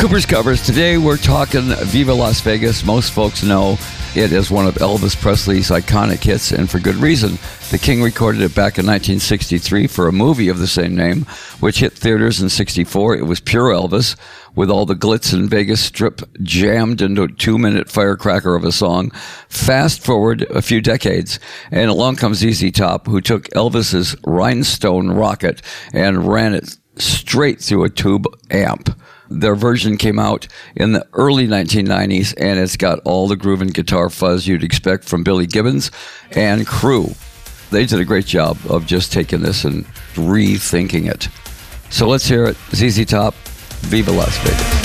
Cooper's Covers. Today we're talking Viva Las Vegas. Most folks know it as one of Elvis Presley's iconic hits, and for good reason. The King recorded it back in 1963 for a movie of the same name, which hit theaters in 64. It was pure Elvis, with all the glitz in Vegas Strip jammed into a 2-minute firecracker of a song. Fast forward a few decades, and along comes ZZ Top, who took Elvis's Rhinestone Rocket and ran it straight through a tube amp. Their version came out in the early 1990s, and it's got all the groove and guitar fuzz you'd expect from Billy Gibbons and crew. They did a great job of just taking this and rethinking it. So let's hear it. ZZ Top, Viva Las Vegas.